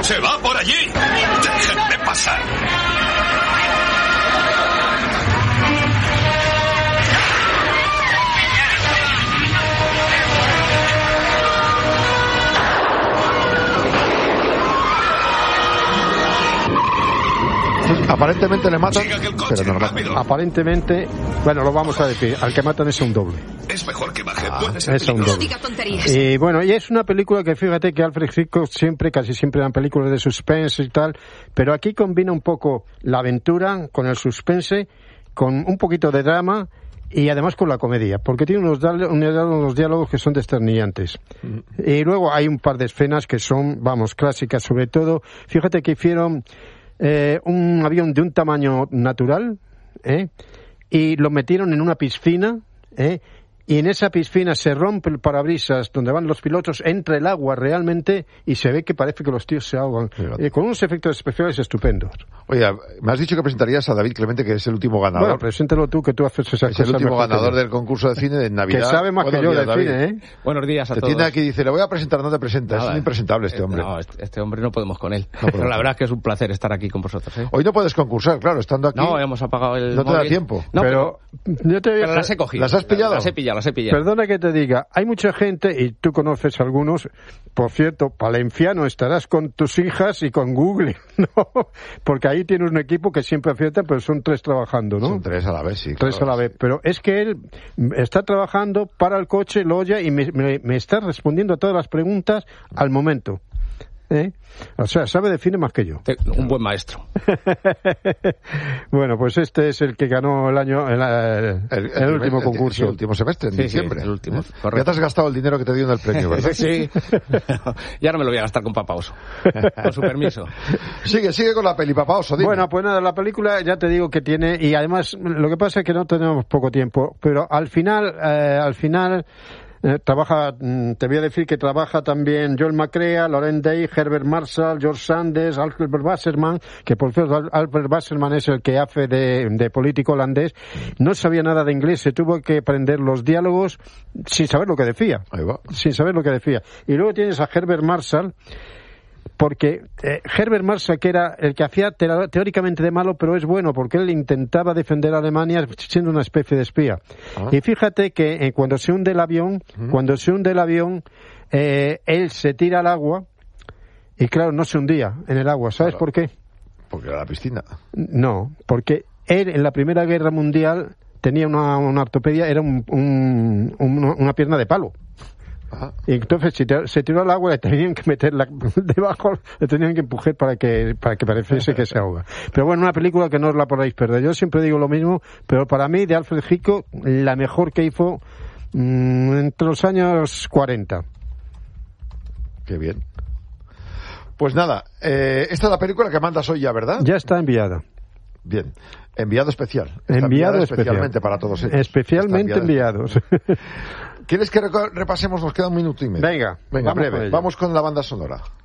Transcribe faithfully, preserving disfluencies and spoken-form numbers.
¡Se va por allí! ¡Déjenme pasar! Aparentemente le matan, coche, pero no lo matan. Aparentemente, bueno, lo vamos a decir, al que matan es un doble. Es mejor que baje, ah, puede ser es un doble. Y bueno, y es una película que fíjate que Alfred Hitchcock siempre, casi siempre dan películas de suspense y tal, pero aquí combina un poco la aventura con el suspense, con un poquito de drama y además con la comedia, porque tiene unos, unos diálogos que son desternillantes. Mm. Y luego hay un par de escenas que son, vamos, clásicas, sobre todo, fíjate que hicieron Eh, un avión de un tamaño natural, ¿eh? y lo metieron en una piscina, ¿eh? y en esa piscina se rompe el parabrisas donde van los pilotos, entra el agua realmente y se ve que parece que los tíos se ahogan, eh, con unos efectos especiales estupendos. Oye, me has dicho que presentarías a David Clemente, que es el último ganador. Bueno, preséntalo tú, que tú haces esas es cosas. Es el último ganador del concurso de cine de Navidad. Que sabe más Buenos que yo de cine, ¿eh? Buenos días a te todos. Te tiene aquí y dice, le voy a presentar, no te presentas. Nada, es impresentable este hombre. No, este, este hombre no podemos con él. No Pero la verdad es que es un placer estar aquí con vosotros, ¿eh? Hoy no puedes concursar, claro, estando aquí. No, hemos apagado el No te móvil. da tiempo. No, pero, pero, yo te voy a... pero las he cogido. ¿Las has pillado? Las he pillado, las he pillado. Perdona que te diga, hay mucha gente, y tú conoces algunos, por cierto, palenciano, estarás con tus hijas y con Google, ¿no? Porque ahí tienes un equipo que siempre acierta, pero son tres trabajando, ¿no? Son tres a la vez, sí. Tres claro, a la vez. sí. Pero es que él está trabajando, para el coche, lo oye y me, me, me está respondiendo a todas las preguntas al momento. ¿Eh? O sea, sabe de cine más que yo. Un buen maestro. Bueno, pues este es el que ganó el año el, el, el, el último el, concurso. El, el último semestre, en sí, diciembre. Sí, el último, ¿Eh? Ya te has gastado el dinero que te dio en el premio, ¿verdad? Sí. Ya no me lo voy a gastar con Papa Oso. Con su permiso. Sigue, sigue con la peli, Papa Oso, dime. Bueno, pues nada, la película ya te digo que tiene, y además lo que pasa es que no tenemos poco tiempo, pero al final, eh, al final... Eh, trabaja, te voy a decir que trabaja también Joel McCrea, Lauren Day, Herbert Marshall, George Sanders, Albert Basserman, que por cierto Albert Basserman es el que hace de, de político holandés. No sabía nada de inglés, se tuvo que aprender los diálogos sin saber lo que decía. Ahí va. Sin saber lo que decía. Y luego tienes a Herbert Marshall, porque eh, Herbert Marshall, que era el que hacía te- teóricamente de malo, pero es bueno, porque él intentaba defender a Alemania siendo una especie de espía. Ah. Y fíjate que eh, cuando se hunde el avión, uh-huh. cuando se hunde el avión, eh, él se tira al agua, y claro, no se hundía en el agua. ¿Sabes claro. por qué? Porque era la piscina. No, porque él en la Primera Guerra Mundial tenía una, una ortopedia, era un, un, un, una pierna de palo. Ajá. Y entonces si te, se tiró al agua, le tenían que meter la, debajo, le tenían que empujar para que para que pareciese que se ahoga. Pero bueno, una película que no os la podéis perder. Yo siempre digo lo mismo, pero para mí de Alfred Hitchcock la mejor que hizo mmm, entre los años cuarenta. Qué bien. Pues nada, eh, esta es la película que mandas hoy ya, ¿verdad? Ya está enviada. Bien. Enviado especial. Enviado especialmente especial. para todos ellos. Especialmente enviados. ¿Quieres que repasemos? Nos queda un minuto y medio. Venga, Venga, vamos breve. con Vamos con la banda sonora.